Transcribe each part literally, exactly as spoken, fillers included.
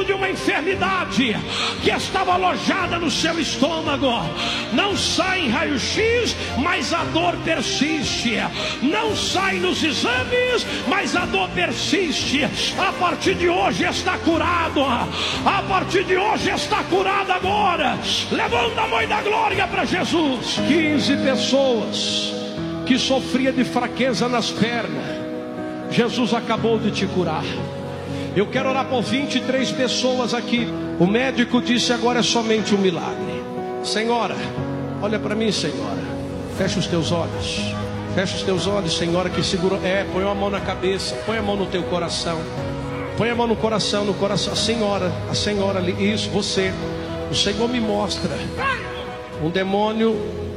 espírito de uma enfermidade que estava alojada no seu estômago não sai em raio-x, mas a dor persiste. Não sai nos exames, mas a dor persiste. A partir de hoje está curado. A partir de hoje está curado agora. Levanta a mão e dá glória para Jesus. quinze pessoas que sofria de fraqueza nas pernas, Jesus acabou de te curar. Eu quero orar por vinte e três pessoas aqui. O médico disse agora é somente um milagre. Senhora, olha para mim, senhora. Fecha os teus olhos. Fecha os teus olhos, senhora que segurou. É, põe a mão na cabeça, põe a mão no teu coração. Põe a mão no coração, no coração. A senhora, a senhora ali, isso, você. O Senhor me mostra um demônio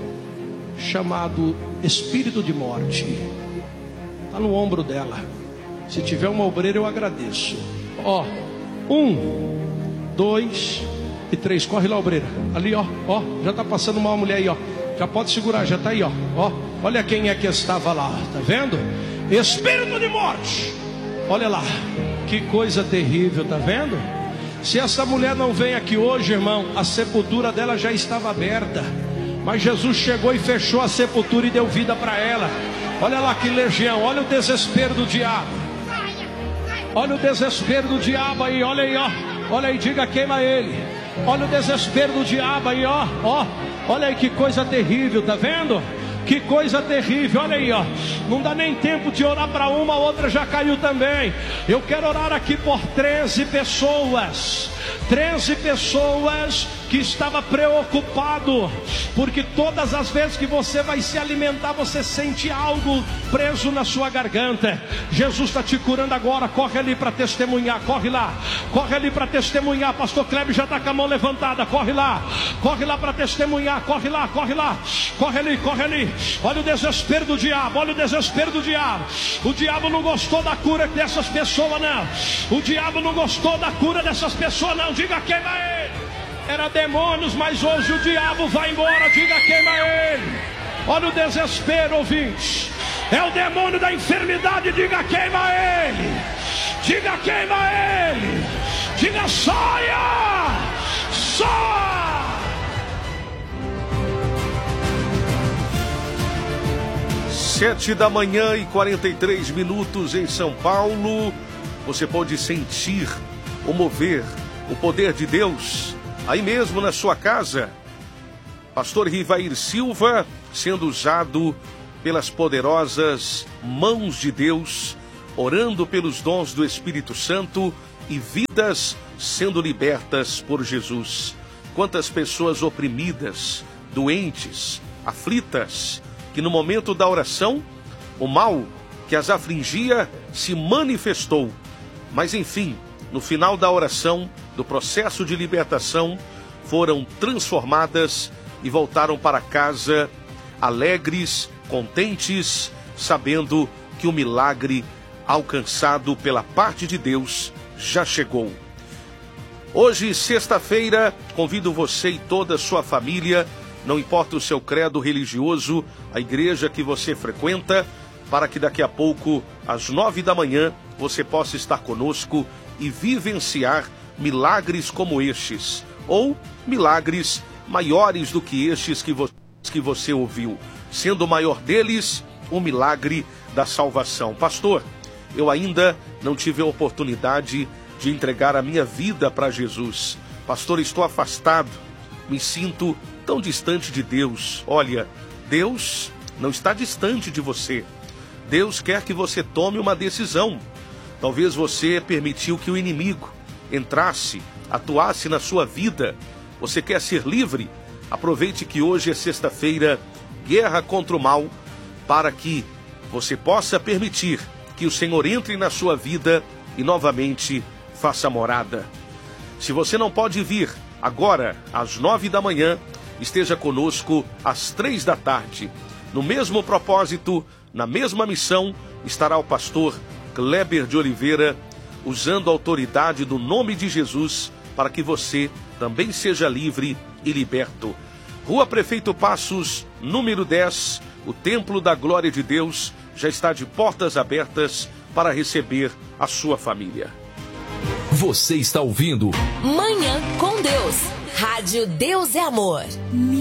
chamado espírito de morte. Está no ombro dela. Se tiver uma obreira, eu agradeço. Ó, um, dois e três. Corre lá, obreira. Ali, ó, ó, já está passando uma mulher aí, ó. Já pode segurar, já está aí, ó. Ó, olha quem é que estava lá, tá vendo? Espírito de morte. Olha lá, que coisa terrível, tá vendo? Se essa mulher não vem aqui hoje, irmão, a sepultura dela já estava aberta. Mas Jesus chegou e fechou a sepultura e deu vida para ela. Olha lá que legião, olha o desespero do diabo. Olha o desespero do diabo aí, olha aí, ó. Olha aí, diga queima ele. Olha o desespero do diabo aí, ó. Ó, olha aí que coisa terrível, tá vendo? Que coisa terrível, olha aí, ó. Não dá nem tempo de orar para uma, a outra já caiu também. Eu quero orar aqui por treze pessoas. treze pessoas que estava preocupado, porque todas as vezes que você vai se alimentar, você sente algo preso na sua garganta. Jesus está te curando agora. Corre ali para testemunhar, corre lá, corre ali para testemunhar. Pastor Kleber já está com a mão levantada, corre lá, corre lá para testemunhar, corre lá, corre lá, corre ali, corre ali. Olha o desespero do diabo, olha o desespero do diabo. O diabo não gostou da cura dessas pessoas, não. O diabo não gostou da cura dessas pessoas, não. Diga queima ele. Era demônios, mas hoje o diabo vai embora. Diga queima ele. Olha o desespero, ouvinte. É o demônio da enfermidade. Diga queima ele. Diga queima ele. Diga saia. Saia. Sete da manhã e quarenta e três minutos em São Paulo. Você pode sentir o mover, o poder de Deus aí mesmo na sua casa. Pastor Rivair Silva sendo usado pelas poderosas mãos de Deus, orando pelos dons do Espírito Santo e vidas sendo libertas por Jesus. Quantas pessoas oprimidas, doentes, aflitas, que no momento da oração, o mal que as afligia se manifestou. Mas enfim, no final da oração, do processo de libertação, foram transformadas e voltaram para casa alegres, contentes, sabendo que o milagre alcançado pela parte de Deus já chegou. Hoje, sexta-feira, convido você e toda a sua família, não importa o seu credo religioso, a igreja que você frequenta, para que daqui a pouco, às nove da manhã, você possa estar conosco e vivenciar milagres como estes, ou milagres maiores do que estes que você, que você ouviu, sendo o maior deles o milagre da salvação. Pastor, eu ainda não tive a oportunidade de entregar a minha vida para Jesus. Pastor, estou afastado, me sinto tão distante de Deus. Olha, Deus não está distante de você. Deus quer que você tome uma decisão. Talvez você permitiu que o inimigo entrasse, atuasse na sua vida. Você quer ser livre? Aproveite que hoje é sexta-feira, guerra contra o mal, para que você possa permitir que o Senhor entre na sua vida e novamente faça morada. Se você não pode vir agora, às nove da manhã, esteja conosco às três da tarde. No mesmo propósito, na mesma missão, estará o pastor Kleber de Oliveira, usando a autoridade do nome de Jesus, para que você também seja livre e liberto. Rua Prefeito Passos, número dez, o Templo da Glória de Deus já está de portas abertas para receber a sua família. Você está ouvindo Manhã com Deus. Rádio Deus é Amor.